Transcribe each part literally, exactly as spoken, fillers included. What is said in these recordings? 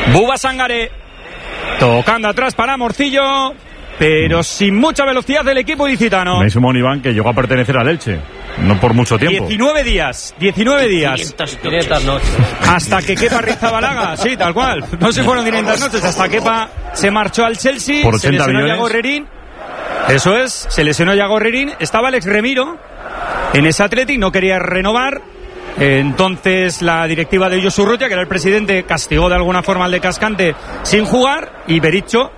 Buba Sangaré tocando atrás para Morcillo, pero sin mucha velocidad del equipo ilicitano. Me sumó un Iván que llegó a pertenecer al Elche, no por mucho tiempo. diecinueve días, diecinueve días. quinientas noches. Hasta que Kepa Arrizabalaga, sí, tal cual. No se fueron quinientas noches, hasta Kepa se marchó al Chelsea, por se ochenta lesionó millones. Yago Herrerín. Eso es, se lesionó Yago Herrerín. Estaba Alex Remiro en ese Athletic, no quería renovar. Entonces la directiva de Josu Urrutia, que era el presidente, castigó de alguna forma al de Cascante sin jugar, y Berizzo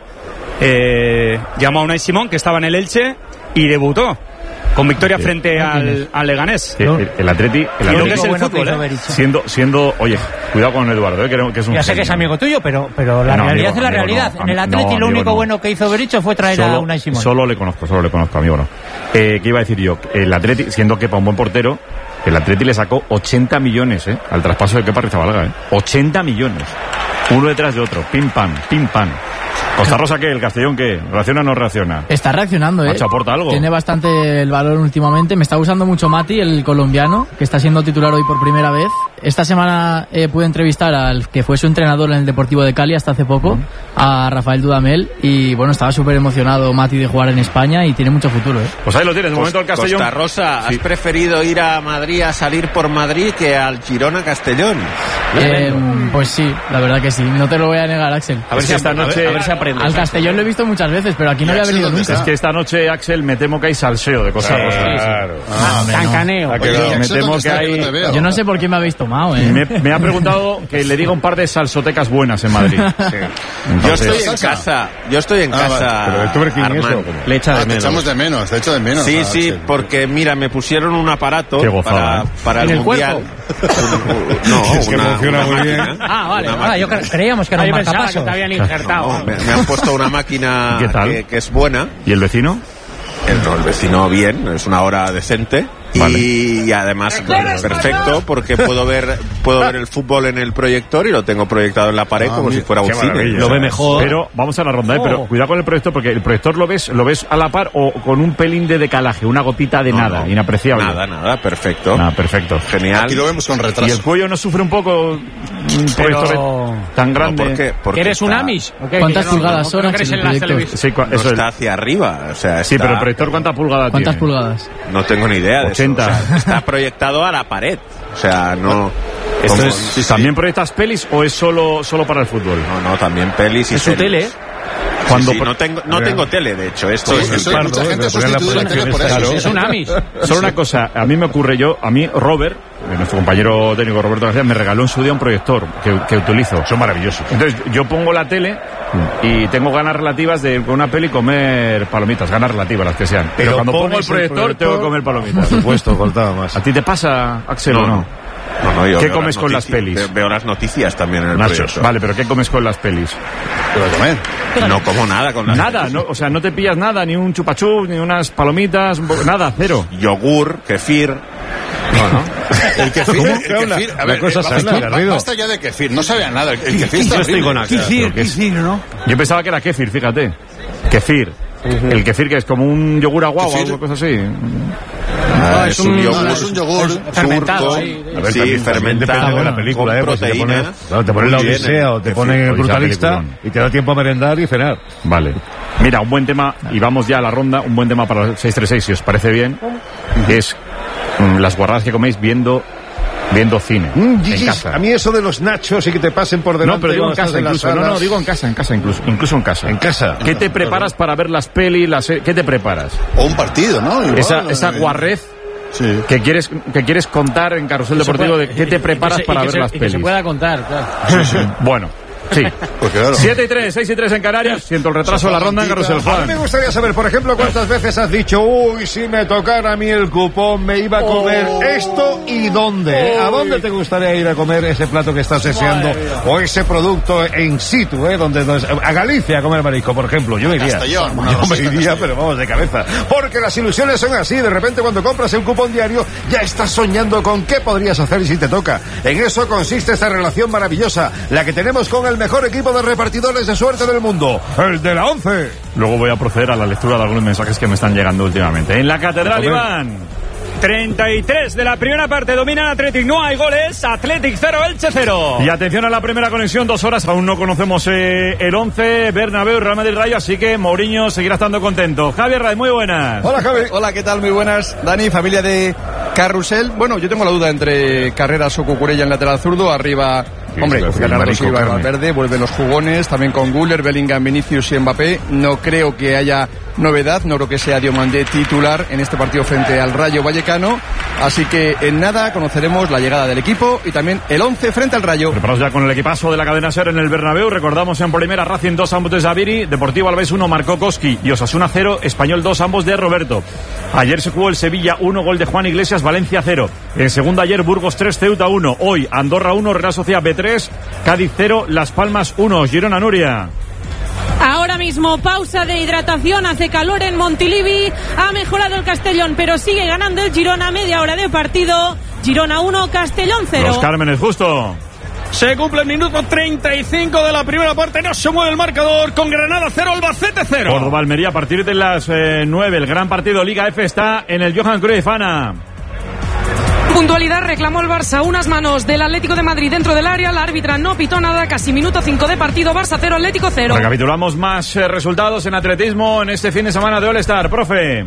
eh, llamó a Unai Simón, que estaba en el Elche, y debutó con victoria sí. frente al, al Leganés. Sí, el, el Atleti, el Atleti es el bueno fútbol, ¿eh? siendo, siendo, oye, cuidado con Eduardo, ¿eh? que, que es un ya sé genio. que es amigo tuyo, pero, pero la no, realidad amigo, es la amigo, realidad. No, en el Atleti no, lo único no. bueno que hizo Berizzo fue traer solo, a Unai Simón. Solo le conozco, solo le conozco, amigo, no. Eh, ¿Qué iba a decir yo? El Atleti, siendo Kepa un buen portero, el Atleti le sacó ochenta millones ¿eh? al traspaso de Kepa Arrizabalaga, ¿eh? ochenta millones. Uno detrás de otro, pim pam, pim pam. Costa Rosa, ¿qué? ¿El Castellón qué? ¿Reacciona o no reacciona? Está reaccionando, ¿eh? Macho, ¿aporta algo? Tiene bastante el valor últimamente. Me está gustando mucho Mati, el colombiano, que está siendo titular hoy por primera vez. Esta semana eh, pude entrevistar al que fue su entrenador en el Deportivo de Cali hasta hace poco, uh-huh. a Rafael Dudamel, y bueno, estaba súper emocionado Mati de jugar en España y tiene mucho futuro, ¿eh? Pues ahí lo tienes, de momento el Castellón. Costa Rosa, ¿has sí. preferido ir a Madrid a salir por Madrid que al Girona Castellón? Eh, pues sí, la verdad que sí, no te lo voy a negar, Axel. A ver si esta noche... A ver, a ver si aprendes. Al Castellón lo he visto muchas veces, pero aquí no había venido nunca. Es que esta noche, Axel, me temo que hay salseo de Costa Rosa. Sí, sí. Claro. Ah, no, Cancaneo. No. Oye, me temo que hay... No Yo no sé por qué me habéis tomado, ¿eh? Me, me ha preguntado que le diga un par de salsotecas buenas en Madrid. Sí. Entonces, yo estoy en casa, yo estoy en ah, casa. Vale. Pero el Tuberkin y eso, le echa de ah, menos. Te echamos de menos, te echo de menos. Sí, ah, sí, Axel. porque mira, me pusieron un aparato gozada, para, ¿eh? para el, ¿En el mundial. cuerpo? No, es que una, funciona una muy máquina. bien. Ah, vale, Una vale, yo cre- creíamos que era ah, un yo pensaba marcapasos. que te habían injertado. No, me, me han puesto una máquina que, que es buena. ¿Y el vecino? El, no, el vecino bien, es una hora decente. Vale. Y además perfecto, porque puedo ver puedo ver el fútbol en el proyector y lo tengo proyectado en la pared ah, como si fuera un cine. Lo ve mejor. Pero vamos a la ronda, ¿eh? Pero cuidado con el proyector, porque el proyector lo ves lo ves a la par o con un pelín de decalaje, una gotita de no, nada, no, inapreciable. Nada, nada, perfecto. Nada, perfecto. Genial. Aquí lo vemos con retraso. Y el cuello no sufre un poco un proyector pero... tan grande. No, ¿por qué? Porque ¿Eres un está... Amish? Okay, ¿Cuántas no, pulgadas son? No, no, en las televisiones. Sí, no eso está es. hacia arriba, o sea, está... Sí, pero el proyector ¿cuántas pulgadas ¿Cuántas tiene? pulgadas? No tengo ni idea de ochenta. eso. O sea, está proyectado a la pared. O sea, no... Esto es, sí, sí. ¿También proyectas pelis o es solo, solo para el fútbol? No, no, también pelis y es su tele, ¿eh? Cuando sí, sí, no tengo no tengo tele, de hecho. Esto sí, es eso, pardo, mucha gente ha sustituido la tele por eso. Claro. Es un Amish. Solo una cosa, a mí me ocurre yo, a mí Robert, nuestro compañero técnico Roberto García, me regaló en su día un proyector que, que utilizo. Son maravillosos. Entonces yo pongo la tele y tengo ganas relativas de con una peli comer palomitas, ganas relativas las que sean. Pero, Pero cuando pongo el proyector, el proyector tengo que comer palomitas. Por supuesto, faltaba más. ¿A ti te pasa, Axel, no, o no? no? No, no, yo ¿Qué comes con las pelis? Veo las noticias también en el Nachos. proyector. Vale, pero ¿qué comes con las pelis? ¿Qué vas a comer? No como nada con las Nada, pelis. no, o sea, no te pillas nada, ni un chupachup, ni unas palomitas, nada, cero. Yogur, kefir. No, no. El kefir, el kefir, a ver, cosa eh, sana, basta, Garrido. basta ya de kefir, no sabe a nada. El, el kefir está Yo estoy horrible. con Axel. Kefir, kefir, ¿no? Yo pensaba que era kéfir, fíjate. Kéfir. Uh-huh. El kéfir que es como un yogur aguado o algo cosa así. Ah, es, un yogur, no, es un yogur fermentado. turco, Ahí, A ver, sí, también, fermentado. Depende de la película, con ¿eh? Pues si te proteínas. pones, claro, te ponen la Muy bien, Odisea o te kefir, ponen el pues esa Brutalista peliculón. y te da tiempo a merendar y cenar. Vale. Mira, un buen tema, y vamos ya a la ronda, un buen tema para el seis tres seis, si os parece bien, es mm, las guarradas que coméis viendo viendo cine Mm, en Gigis, casa. a mí eso de los nachos y que te pasen por delante. No, pero digo en cuando estás casa las incluso. No, salas. no, digo en casa, en casa incluso. Incluso en casa. En casa. ¿Qué te preparas para ver las pelis? Las, ¿Qué te preparas? O un partido, ¿no? Igual, Esa, eh, esa guarrez sí. que quieres que quieres contar en Carrusel Deportivo de qué te preparas y que se, para y que ver se, las y que pelis. se pueda contar, claro. Sí, sí. Bueno, sí. Pues claro. siete y tres, seis y tres en Canarias. Siento el retraso de la ronda en Carrusel. A mí Juan. me gustaría saber, por ejemplo, cuántas veces has dicho, uy, si me tocara a mí el cupón, me iba a comer Oh. esto y dónde. ¿eh? ¿A dónde te gustaría ir a comer ese plato que estás deseando o ese producto en situ, eh? Donde, a Galicia a comer marisco, por ejemplo. Yo iría. Castellón, Yo no, me sí, iría, sí. pero vamos de cabeza. Porque las ilusiones son así. De repente, cuando compras el cupón diario, ya estás soñando con qué podrías hacer si te toca. En eso consiste esta relación maravillosa, la que tenemos con el mejor equipo de repartidores de suerte del mundo, el de la ONCE. Luego voy a proceder a la lectura de algunos mensajes que me están llegando últimamente. En la catedral, Iván. treinta y tres de la primera parte, domina el Athletic, no hay goles, Athletic cero, Elche cero. Y atención a la primera conexión, dos horas, aún no conocemos eh, el once, Bernabéu, Real Madrid Rayo, así que Mourinho seguirá estando contento. Javier Ray, muy buenas. Hola, Javi. Hola, ¿qué tal? Muy buenas. Dani, familia de Carrusel. Bueno, yo tengo la duda entre Carreras o Cucurella en lateral zurdo, arriba... Sí, Hombre, sí, Bernardo sí, Silva, Carne. Valverde, vuelven los jugones, también con Güler, Bellingham, Vinicius y Mbappé. No creo que haya novedad, no creo que sea Diomandé titular en este partido frente al Rayo Vallecano. Así que en nada conoceremos la llegada del equipo y también el once frente al Rayo. Preparados ya con el equipazo de la cadena SER en el Bernabéu. Recordamos en primera Racing dos, ambos de Xaviri, Deportivo Alavés uno, marcó Koski, y Osasuna cero, Español dos, ambos de Roberto. Ayer se jugó el Sevilla uno, gol de Juan Iglesias, Valencia cero. En segunda ayer Burgos tres, Ceuta uno. Hoy Andorra uno, Real Sociedad B tres, Cádiz cero, Las Palmas uno. Girona, Nuria. Ahora mismo pausa de hidratación, hace calor en Montilivi, ha mejorado el Castellón, pero sigue ganando el Girona, media hora de partido, Girona uno, Castellón cero. Los Cármenes, justo. Se cumple el minuto treinta y cinco de la primera parte, no se mueve el marcador, con Granada cero, Albacete cero. Córdoba, Almería, a partir de las eh, nueve, el gran partido Liga F está en el Johan Cruyff, Ana. Puntualidad, reclamó el Barça, unas manos del Atlético de Madrid dentro del área, la árbitra no pitó nada, casi minuto cinco de partido, Barça cero, Atlético cero. Recapitulamos más eh, resultados en atletismo en este fin de semana de All-Star, profe.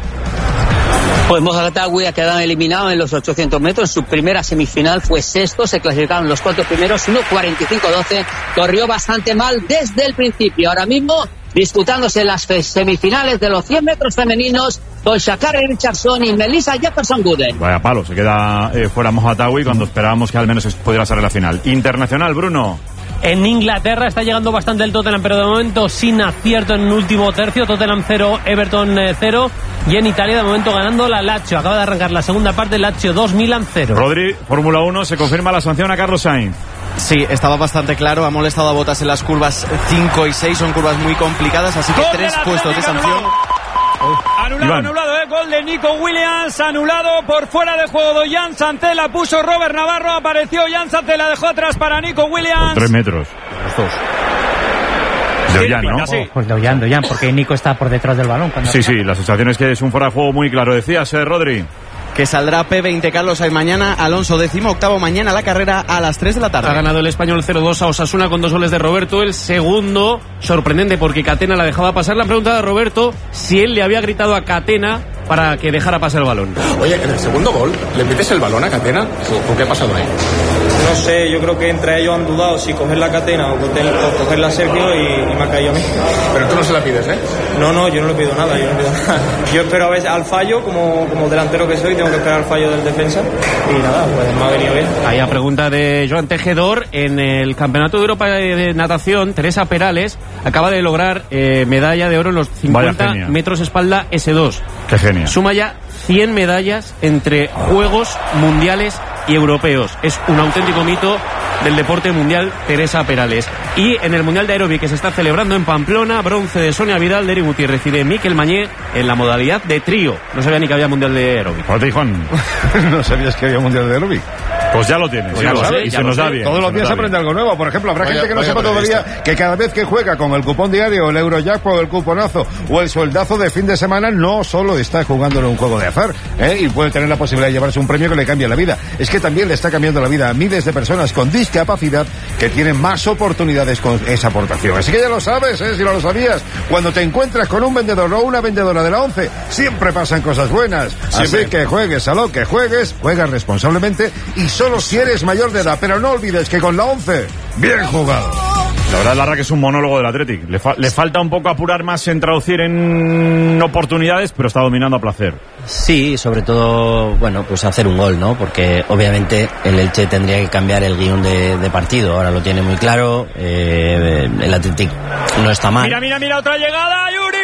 Pues Mozaratawi ha quedado eliminado en los ochocientos metros. Su primera semifinal fue sexto. Se clasificaron los cuatro primeros. uno cuarenta y cinco doce. Corrió bastante mal desde el principio. Ahora mismo disputándose las semifinales de los cien metros femeninos con Sha'Carri Richardson y Melissa Jefferson Gooden. Vaya palo, se queda eh, fuera Mozaratawi cuando esperábamos que al menos pudiera ser la final. Internacional, Bruno. En Inglaterra está llegando bastante el Tottenham, pero de momento sin acierto en el último tercio. Tottenham cero, Everton cero. Y en Italia de momento ganando la Lazio. Acaba de arrancar la segunda parte, Lazio dos, Milan cero. Rodri, Fórmula uno, se confirma la sanción a Carlos Sainz. Sí, estaba bastante claro, ha molestado a Bottas en las curvas cinco y seis, son curvas muy complicadas, así que tres puestos de sanción. Anulado, Iván. anulado, eh, gol de Nico Williams, anulado por fuera de juego de Jan Santella, puso Robert Navarro, apareció Jan Santella, dejó atrás para Nico Williams. Por tres metros. Los dos. De Ollán, ¿no? Sí. Pues de Ollán, de Ollán, porque Nico está por detrás del balón. Cuando Sí, sí, la sensación es que es un fuera de juego muy claro. Decías, eh, Rodri. Que saldrá P veinte Carlos Sainz mañana, Alonso décimo octavo mañana la carrera a las tres de la tarde. Ha ganado el Español cero dos a Osasuna con dos goles de Roberto. El segundo, sorprendente porque Catena la dejaba pasar. La pregunta de Roberto si él le había gritado a Catena para que dejara pasar el balón. Oye, en el segundo gol, ¿le pides el balón a Catena? ¿Por qué ha pasado ahí? No sé, yo creo que entre ellos han dudado si coger la Catena o cogerla a Sergio y, y me ha caído a mí. Pero tú no se la pides, ¿eh? No, no, yo no le pido nada, yo no le pido nada. Yo espero a ver al fallo, como, como delantero que soy, tengo que esperar al fallo del defensa y nada, pues me ha venido bien. Ahí a pregunta de Joan Tejedor, en el Campeonato de Europa de Natación, Teresa Perales acaba de lograr eh, medalla de oro en los cincuenta metros espalda ese dos. Qué genia. Suma ya cien medallas entre Juegos Mundiales y Europeos. Es un auténtico mito del deporte mundial, Teresa Perales. Y en el Mundial de Aeróbic que se está celebrando en Pamplona, bronce de Sonia Vidal, de Eri Gutiérrez y de Miquel Mañé en la modalidad de trío. No sabía ni que había Mundial de Aeróbic. ¿No sabías que había Mundial de Aeróbic? Pues ya lo tienes, Pues ya ya lo lo sabes, sé, y ya se lo nos sé. da bien. Todos los se días nos da aprende bien. algo nuevo. Por ejemplo, habrá Vaya- gente que no vaya sepa periodista. todavía que cada vez que juega con el cupón diario, el Eurojackpot o el cuponazo o el sueldazo de fin de semana, no solo está jugándole un juego de azar, ¿eh? Y puede tener la posibilidad de llevarse un premio que le cambie la vida. Es que también le está cambiando la vida a miles de personas con discapacidad que tienen más oportunidades con esa aportación. Así que ya lo sabes, ¿eh? Si no lo sabías, cuando te encuentras con un vendedor o una vendedora de la ONCE, siempre pasan cosas buenas. Siempre. Así que juegues a lo que juegues, juega responsablemente y solo si eres mayor de edad. Pero no olvides que con la ONCE, bien jugado. La verdad, Larra, que es un monólogo del Athletic. Le, fa- le falta un poco apurar más en traducir en oportunidades, pero está dominando a placer. Sí, sobre todo, bueno, pues hacer un gol, ¿no? Porque obviamente el Elche tendría que cambiar el guión de, de partido. Ahora lo tiene muy claro. Eh, el Athletic no está mal. Mira, mira, mira, otra llegada, Yuri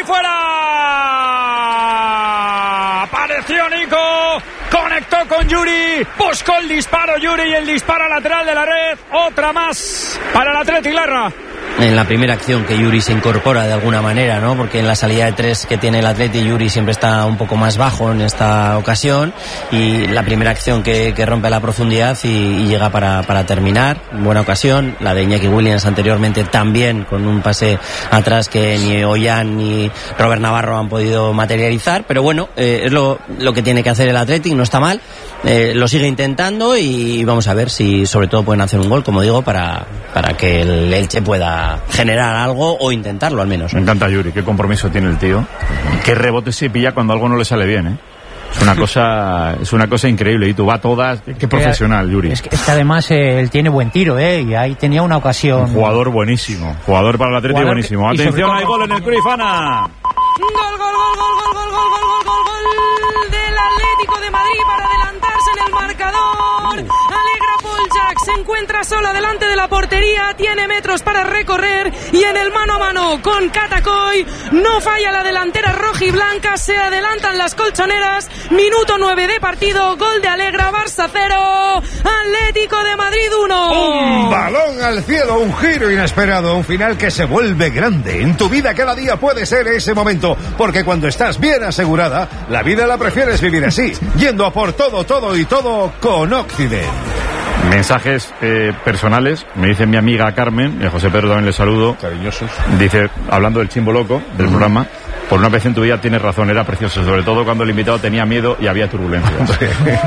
fuera. Apareció Nico, conectó con Yuri, buscó el disparo Yuri y el disparo lateral de la red. Otra más para el Athletic, Larra. en la primera acción que Yuri se incorpora de alguna manera, ¿no? Porque en la salida de tres que tiene el Atleti, Yuri siempre está un poco más bajo en esta ocasión, y la primera acción que, que rompe la profundidad y, y llega para, para terminar, buena ocasión. La de Iñaki Williams anteriormente también, con un pase atrás que ni Ollán ni Robert Navarro han podido materializar, pero bueno, eh, es lo, lo que tiene que hacer el Athletic, no está mal, eh, lo sigue intentando y vamos a ver si sobre todo pueden hacer un gol, como digo, para, para que el Elche pueda generar algo o intentarlo al menos. Me encanta Yuri, qué compromiso tiene el tío, qué rebote se pilla cuando algo no le sale bien, ¿eh? Es una cosa, es una cosa increíble, y tú va a todas, qué profesional, Yuri. Es que, es que además eh, él tiene buen tiro, ¿eh? Y ahí tenía una ocasión. Un jugador buenísimo, jugador para el Atlético buenísimo. Que, Atención, todo... hay gol en el Cruyff, Ana. Gol, gol, gol, gol, gol, gol, gol, gol, gol, gol del Atlético de Madrid para adelantarse en el marcador. Alegra Poljack, se encuentra sola delante de la portería, tiene metros para recorrer y en el mano a mano con Catacoy no falla la delantera rojiblanca, se adelantan las colchoneras. Minuto nueve de partido, gol de Alegra, Barça cero, Atlético de Madrid uno. Un balón al cielo, un giro inesperado, un final que se vuelve grande. En tu vida cada día puede ser ese momento, porque cuando estás bien asegurada, la vida la prefieres vivir así, yendo a por todo, todo y todo con Occident. Mensajes eh, personales, me dice mi amiga Carmen, y a José Pedro también le saludo. Cariñosos. Dice, hablando del Chimbo Loco, del uh-huh. programa, por una vez en tu vida tienes razón, era precioso, sobre todo cuando el invitado tenía miedo y había turbulencias.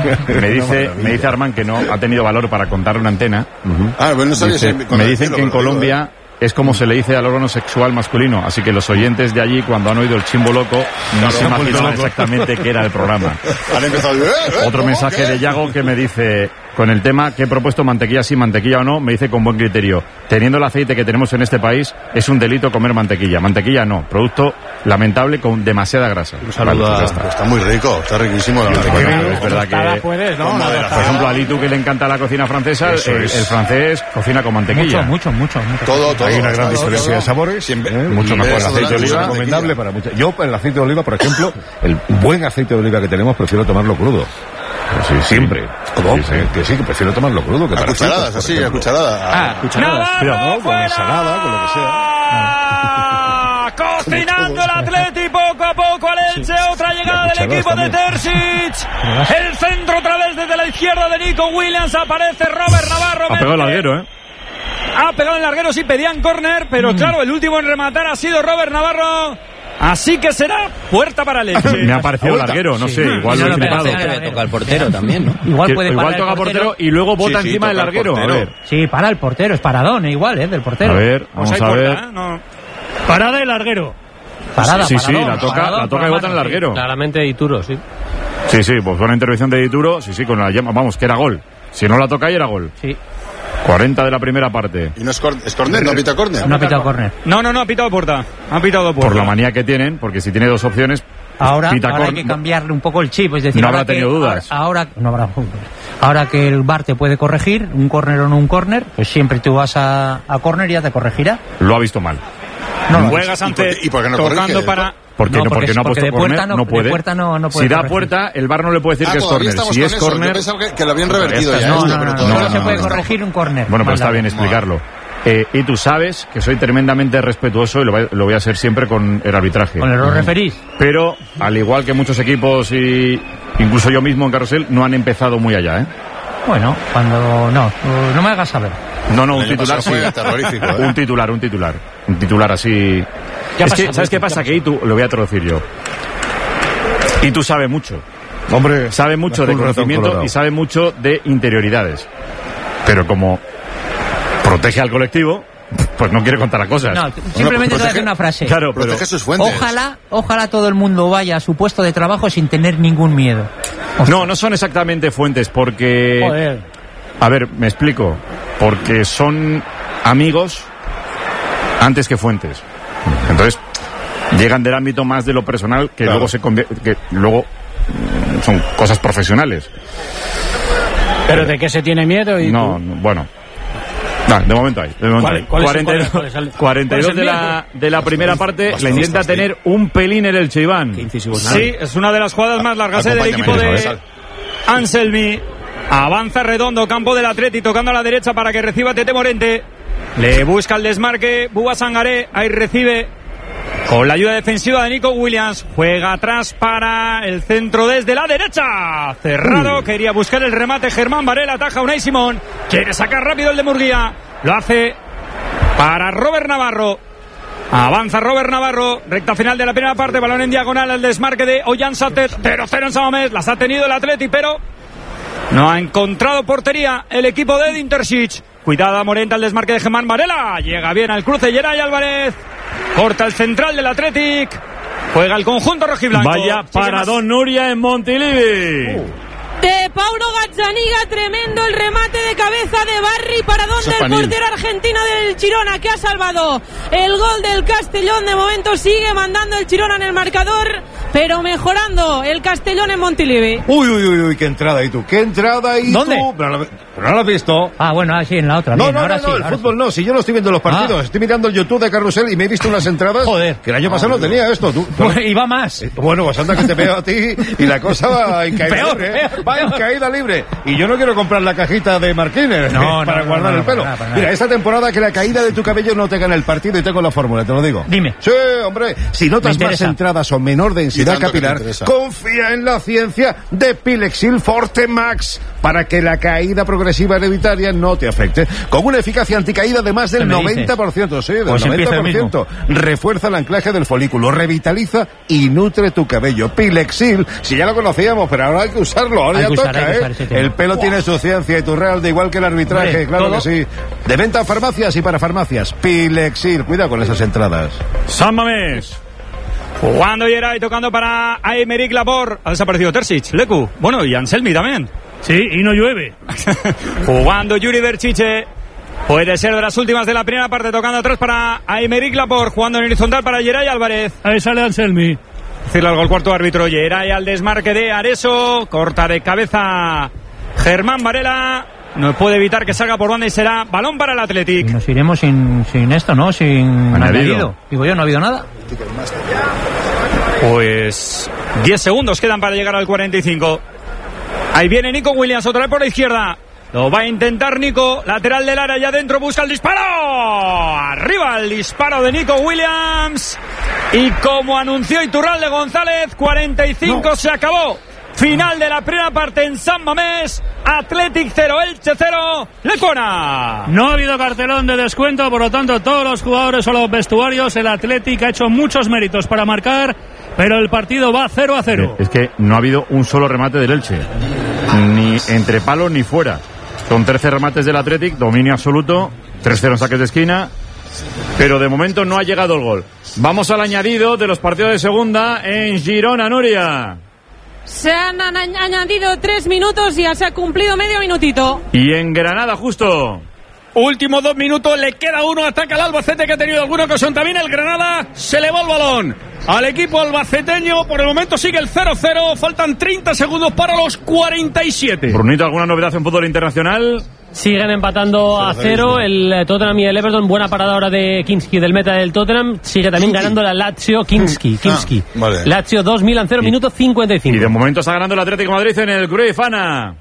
me dice me dice Armán que no ha tenido valor para contar una antena. Uh-huh. Ah, bueno, no sabía dice, si me dicen que en Colombia es como se le dice al órgano sexual masculino, así que los oyentes de allí, cuando han oído el Chimbo Loco, no claro, se imaginaban exactamente qué era el programa. Han empezado, ¿eh? ¿Eh? Otro mensaje de Yago que me dice, con el tema que he propuesto, mantequilla sí, mantequilla o no, me dice con buen criterio, teniendo el aceite que tenemos en este país, es un delito comer mantequilla. Mantequilla no, producto lamentable con demasiada grasa. Un saludo vale, pues está. está muy rico, está riquísimo la mantequilla. Bueno, es verdad que, puedes, ¿no? por ejemplo, a Litu, que le encanta la cocina francesa, el, el francés cocina con mantequilla. Mucho, mucho, mucho. Todo, todo. Hay una gran diferencia de sabores, Siempre, ¿eh? mucho mejor. El aceite de oliva recomendable para muchas. Yo, el aceite de oliva, por ejemplo, el buen aceite de oliva que tenemos, prefiero tomarlo crudo. Sí, siempre. ¿Cómo? Sí, sí. Que sí, que prefiero tomarlo crudo. Que a para cucharadas, fritos, así, a cucharadas. Ah, cucharadas. Pero no, con ensalada, con lo que sea. Ah, cocinando el Atleti poco a poco al Elche, sí. Otra llegada del equipo también de Terzic. El centro otra vez desde la izquierda de Nico Williams, aparece Robert Navarro. Ha pegado el larguero, ¿eh? Ha pegado el larguero, sí, pedían córner, pero mm. claro, el último en rematar ha sido Robert Navarro. Así que será puerta para el Elche. Me ha parecido larguero, no sí. sé, igual no, lo he flipado. Le toca al portero también, ¿no? Igual puede igual toca al portero, portero y luego bota sí, sí, encima del larguero. A ver. Sí, para el portero, es paradón, igual, ¿eh? Del portero. A ver, vamos pues a ver. Porta, ¿eh? No. Parada y larguero. Parada, sí, paradón, sí, la toca, paradón, la toca y bota en el larguero. Sí, claramente Dituro, sí. Sí, sí, pues buena intervención de Dituro, sí, sí, con la llama, vamos, que era gol. Si no la toca ahí era gol. Sí. cuarenta de la primera parte. ¿Y no es, cor es córner? ¿No ha pitado córner? No ha pitado córner. No, no, no, ha pitado puerta. Ha pitado puerta. Por la manía que tienen, porque si tiene dos opciones, ahora, ahora hay que cambiarle un poco el chip, es decir, no habrá que, tenido dudas. Ahora, no habrá ahora que el V A R te puede corregir, un córner o no un córner, pues siempre tú vas a, a córner y ya te corregirá. Lo ha visto mal. No, juegas ante ¿Y por qué no tocando corrige? para porque no, no, porque, porque no ha puesto córner, no, no puede. No, no puede si da corregir. puerta, el V A R no le puede decir ah, que es córner. Si es córner, yo pensaba que, que lo habían revertido ya. No, esto, no, pero no, todo no, no, no se puede no, corregir un córner. Bueno, pues está bien explicarlo. Eh, y tú sabes que soy tremendamente respetuoso y lo voy, lo voy a ser siempre con el arbitraje. ¿Con el referís? Pero, al igual que muchos equipos y incluso yo mismo en Carrusel, no han empezado muy allá, ¿eh? Bueno, cuando... No, no me hagas saber. No, no, un titular sí. Terrorífico, ¿eh? Un titular, un titular. Un titular así... Es que, ¿sabes qué pasa? Que Itu, lo voy a traducir yo. Itu sabe mucho. Hombre, sabe mucho de conocimiento y sabe mucho de interioridades. Pero como protege al colectivo, pues no quiere contar las cosas. No, simplemente te voy a decir una frase. Claro, pero sus fuentes. Ojalá, ojalá todo el mundo vaya a su puesto de trabajo sin tener ningún miedo. O sea, no, no son exactamente fuentes porque... Joder. A ver, me explico. Porque son amigos antes que fuentes. Entonces, llegan del ámbito más de lo personal que claro. luego se convierte, que luego son cosas profesionales. ¿Pero de qué se tiene miedo? Y no, tú? no, bueno. No, de momento hay. De momento ¿Cuál, hay. cuál cuarenta y dos, cuál es el, cuarenta y dos de la, de la primera parte. Le intenta tener un pelín en el Iván. Sí, es una de las jugadas más largas del equipo de Anselmi. Avanza Redondo, campo del Atleti, tocando a la derecha para que reciba Tete Morente. Le busca el desmarque Bouba Sangaré. Ahí recibe con la ayuda defensiva de Nico Williams. Juega atrás para el centro desde la derecha. Cerrado. Quería buscar el remate Germán Varela. Ataja Unai Simón. Quiere sacar rápido el de Murguía. Lo hace para Robert Navarro. Avanza Robert Navarro. Recta final de la primera parte. Balón en diagonal. El desmarque de Ollán Satet. cero cero en San Mamés. Las ha tenido el Atleti, pero no ha encontrado portería el equipo de Edin Terzic. Cuidado Morenta, el desmarque de Germán Varela. Llega bien al cruce Geray Álvarez. Corta el central del Athletic. Juega el conjunto rojiblanco. Vaya para Don Nuria en Montilivi. Uh. De Paulo Gazzaniga, tremendo el remate de cabeza de Barry para donde el portero argentino del Girona, que ha salvado el gol del Castellón. De momento sigue mandando el Girona en el marcador, pero mejorando el Castellón en Montilivi. Uy, uy, uy, uy, qué entrada ahí tú, qué entrada ahí ¿Dónde? tú. Pero no, pero no lo has visto. Ah, bueno, así en la otra. No, bien, no, ahora no, sí, no, el ahora fútbol sí. no, si yo no estoy viendo los partidos, Ah. estoy mirando el YouTube de Carrusel y me he visto unas entradas. Joder. Que el año pasado no tenía esto. Tú, tú- Pues, y va más. Eh, Bueno, pues anda que te veo a ti y la cosa va en caída Peor, libre. ¿eh? peor, Va en peor. caída libre. Y yo no quiero comprar la cajita de Martínez No, para no, guardar no, no, el pelo. para nada, para Mira, nada. esta temporada que la caída de tu cabello no te gana el partido y tengo la fórmula, te lo digo. Dime. Sí, hombre. Si notas Me más interesa. entradas o menor Y densidad tanto que te capilar, interesa. confía en la ciencia de Pilexil Forte Max para que la caída progresiva hereditaria no te afecte. Con una eficacia anticaída de más del ¿Qué me dices? noventa por ciento, sí, del Pues empieza el noventa por ciento. Refuerza el anclaje del folículo, revitaliza y nutre tu cabello. Pilexil, si ya lo conocíamos, pero ahora hay que usarlo, ahora Hay ya que usar, toca, hay que ¿eh? usar ese tema. El pelo tiene su ciencia y tu real, de igual que el arbitraje, Hombre, claro todo. que sí. De venta a farmacias y para farmacias. Pilexil, cuidado con esas entradas. San Mamés. Jugando Geray, tocando para Aymeric Laporte. Ha desaparecido Terzic, Lecu. Bueno, y Anselmi también. Sí, y no llueve. Jugando Yuri Berchiche. Puede ser de las últimas de la primera parte, tocando atrás para Aymeric Laporte. Jugando en horizontal para Geray Álvarez. Ahí sale Anselmi. Decirle algo al cuarto árbitro. Geray al desmarque de Areso. Corta de cabeza Germán Varela. No puede evitar que salga por banda y será balón para el Athletic. Y nos iremos sin, sin esto, ¿no? Sin Añadido. añadido. Digo yo, no ha habido nada. Pues diez segundos quedan para llegar al cuarenta y cinco. Ahí viene Nico Williams, otra vez por la izquierda. Lo va a intentar Nico, lateral del área, ya adentro busca el disparo. Arriba el disparo de Nico Williams. Y como anunció Iturralde González, cuarenta y cinco, no. Se acabó. Final de la primera parte en San Mamés. Athletic cero, Elche cero, Lecona. No ha habido cartelón de descuento, por lo tanto todos los jugadores o los vestuarios, el Athletic ha hecho muchos méritos para marcar, pero el partido va cero a cero. Es que no ha habido un solo remate del Elche, ni entre palos ni fuera. Son trece remates del Athletic, dominio absoluto, tres cero en saques de esquina, pero de momento no ha llegado el gol. Vamos al añadido de los partidos de segunda en Girona, Nuria. Se han añadido tres minutos y ya se ha cumplido medio minutito. Y en Granada, justo. Últimos dos minutos, le queda uno, ataca el Albacete, que ha tenido alguna ocasión también. El Granada se le va el balón al equipo albaceteño. Por el momento sigue el cero cero, faltan treinta segundos para los cuarenta y siete. Brunito, ¿alguna novedad en fútbol internacional? Siguen empatando a cero el Tottenham y el Everton. Buena parada ahora de Kinski, del meta del Tottenham. Sigue también Kinski. ganando la Lazio. Kinski, Kinski. Ah, vale. Lazio dos, Milan cero, minuto cincuenta y cinco. Y de momento está ganando el Atlético de Madrid en el Cruyff, Ana.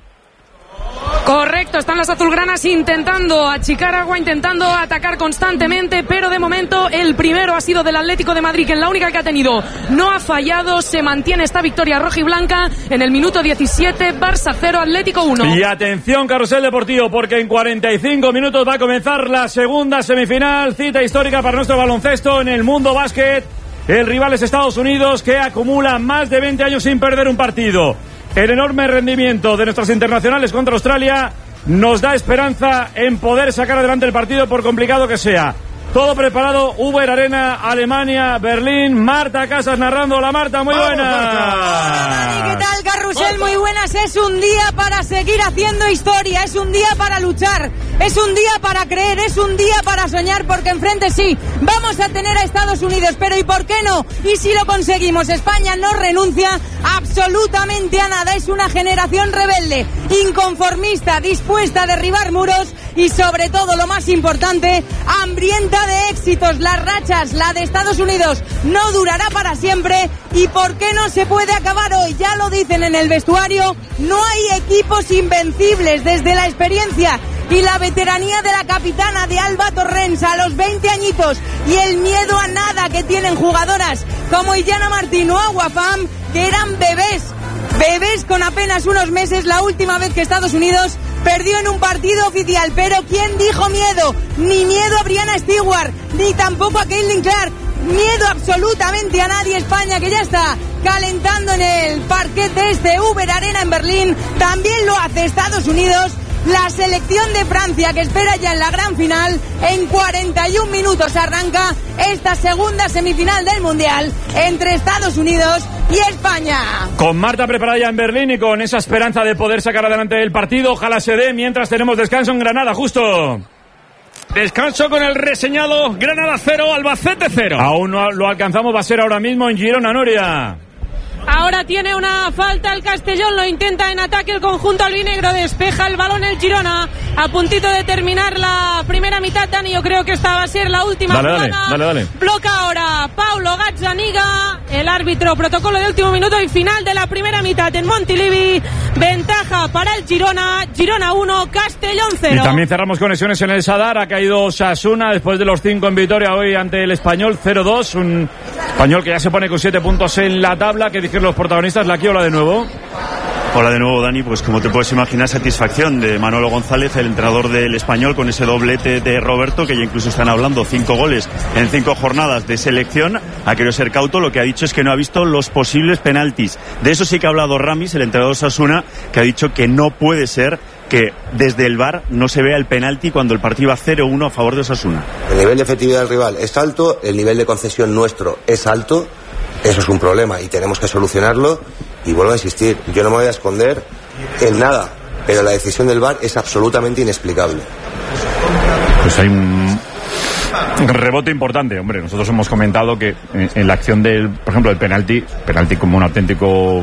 Correcto, están las azulgranas intentando achicar agua, intentando atacar constantemente, pero de momento el primero ha sido del Atlético de Madrid, que es la única que ha tenido. No ha fallado, se mantiene esta victoria roja y blanca en el minuto diecisiete, Barça cero, Atlético uno. Y atención, Carrusel Deportivo, porque en cuarenta y cinco minutos va a comenzar la segunda semifinal, cita histórica para nuestro baloncesto en el mundo básquet. El rival es Estados Unidos, que acumula más de veinte años sin perder un partido. El enorme rendimiento de nuestras internacionales contra Australia nos da esperanza en poder sacar adelante el partido, por complicado que sea. Todo preparado, Uber Arena, Alemania, Berlín. Marta Casas narrando. La Marta, muy buena. ¿Qué tal, Carrusel? Muy buenas. Es un día para seguir haciendo historia, es un día para luchar, es un día para creer, es un día para soñar, porque enfrente sí, vamos a tener a Estados Unidos, pero ¿y por qué no? Y si lo conseguimos, España no renuncia absolutamente a nada. Es una generación rebelde, inconformista, dispuesta a derribar muros y, sobre todo, lo más importante, hambrienta de éxitos. Las rachas, la de Estados Unidos, no durará para siempre. ¿Y por qué no se puede acabar hoy? Ya lo dicen en el vestuario, no hay equipos invencibles. Desde la experiencia y la veteranía de la capitana de Alba Torrens a los veinte añitos y el miedo a nada que tienen jugadoras como Illana Martín o Aguafam, que eran bebés, bebés con apenas unos meses la última vez que Estados Unidos perdió en un partido oficial. Pero ¿quién dijo miedo? Ni miedo a Brianna Stewart, ni tampoco a Caitlin Clark. Miedo absolutamente a nadie. España, que ya está calentando en el parquet de este Uber Arena en Berlín, también lo hace Estados Unidos. La selección de Francia, que espera ya en la gran final. En cuarenta y un minutos arranca esta segunda semifinal del Mundial entre Estados Unidos y España. Con Marta preparada ya en Berlín y con esa esperanza de poder sacar adelante el partido, ojalá se dé, mientras tenemos descanso en Granada, justo. Descanso con el reseñado Granada cero, Albacete cero. Aún no lo alcanzamos, va a ser ahora mismo en Girona, Nuria. Ahora tiene una falta el Castellón, lo intenta en ataque el conjunto albinegro, despeja el balón el Girona, a puntito de terminar la primera mitad. Dani, yo creo que esta va a ser la última dale, jugada. Dale, dale, dale. Bloca ahora Paulo Gazzaniga, el árbitro, protocolo de último minuto y final de la primera mitad en Montilivi. Ventaja para el Girona, Girona uno, Castellón cero. Y también cerramos conexiones en el Sadar, ha caído Osasuna después de los cinco en Vitoria hoy ante el Español cero dos, un Español que ya se pone con siete puntos en la tabla. ¿Qué dicen los protagonistas? La hola de nuevo. Hola de nuevo, Dani. Pues como te puedes imaginar, satisfacción de Manolo González, el entrenador del Español, con ese doblete de Roberto, que ya incluso están hablando cinco goles en cinco jornadas de selección. Ha querido ser cauto, lo que ha dicho es que no ha visto los posibles penaltis. De eso sí que ha hablado Ramis, el entrenador de Osasuna, que ha dicho que no puede ser que desde el V A R no se vea el penalti cuando el partido va cero uno a favor de Osasuna. El nivel de efectividad del rival es alto, el nivel de concesión nuestro es alto. Eso es un problema y tenemos que solucionarlo. Y vuelvo a insistir, yo no me voy a esconder en nada, pero la decisión del V A R es absolutamente inexplicable. Pues hay un rebote importante, hombre. Nosotros hemos comentado que en la acción del, por ejemplo, el penalti, penalti como un auténtico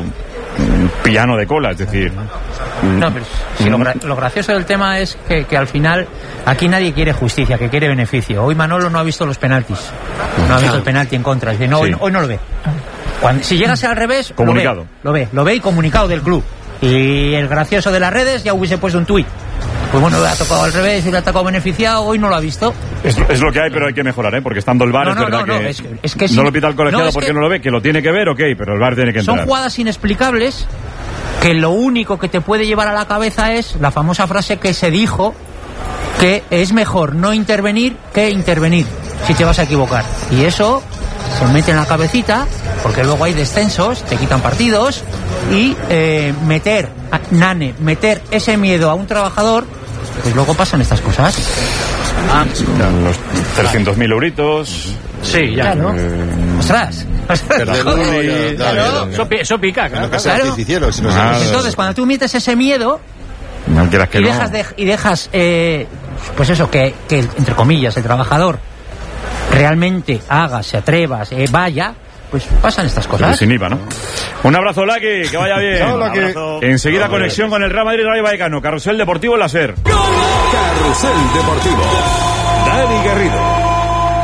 piano de cola, es decir. No, pero sí, lo, gra lo gracioso del tema es que, que al final aquí nadie quiere justicia, que quiere beneficio. Hoy Manolo no ha visto los penaltis, no ha visto el penalti en contra, es decir, no, sí. hoy, hoy no lo ve. Cuando, si llegase al revés, comunicado. Lo ve, lo ve, lo ve y comunicado del club. Y el gracioso de las redes ya hubiese puesto un tuit. Pues bueno, le ha tocado al revés y le ha tocado beneficiado, hoy no lo ha visto. Es, es lo que hay, pero hay que mejorar, ¿eh? Porque estando el V A R, no, no, es verdad no, no, que, es, es que no si, lo pita el colegiado no, porque que, no lo ve, que lo tiene que ver, ok, pero el V A R tiene que entrar. Son jugadas inexplicables que lo único que te puede llevar a la cabeza es la famosa frase que se dijo, que es mejor no intervenir que intervenir si te vas a equivocar. Y eso se mete en la cabecita, porque luego hay descensos, te quitan partidos, y eh, meter, Nane, meter ese miedo a un trabajador, pues luego pasan estas cosas. Ah, los trescientos mil euritos. Sí, ya, ¿no? Eh, ¡Ostras! Eso pica, claro. claro. Entonces, cuando tú metes ese miedo no, que y, dejas no. de, y dejas, eh, pues eso, que, que, entre comillas, el trabajador realmente haga, se atreva, se vaya, pues pasan estas cosas. Sin I V A, ¿no? Un abrazo, Laki, que vaya bien. Chao, Laki. Enseguida conexión con el Real Madrid Rayo Vallecano. Carrusel Deportivo en la SER. Carrusel Deportivo. Dani Garrido.